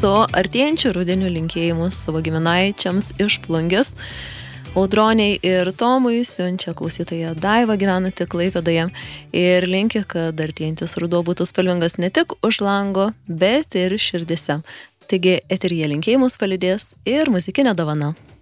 su artėjančiu rudeniu linkėjimus savo giminaičiams iš Plungės. Audroniai ir Tomui siunčia klausytoja Daiva gyvenanti Klaipėdoje ir linki, kad artėjantis ruduo būtų spalvingas ne tik už lango, bet ir širdise. Taigi eteryje linkėjimus palydės ir muzikinė dovana.